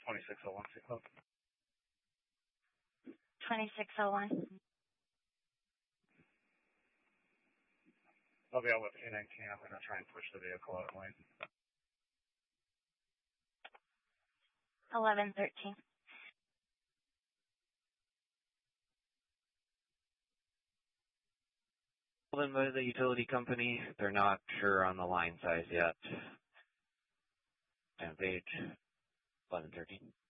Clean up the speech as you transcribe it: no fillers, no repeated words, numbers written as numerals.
2601. 2601. I'll be out with K19. I'm going to try and push the vehicle out of lane. 1113. Then by the utility company, they're not sure on the line size yet. And page 1113.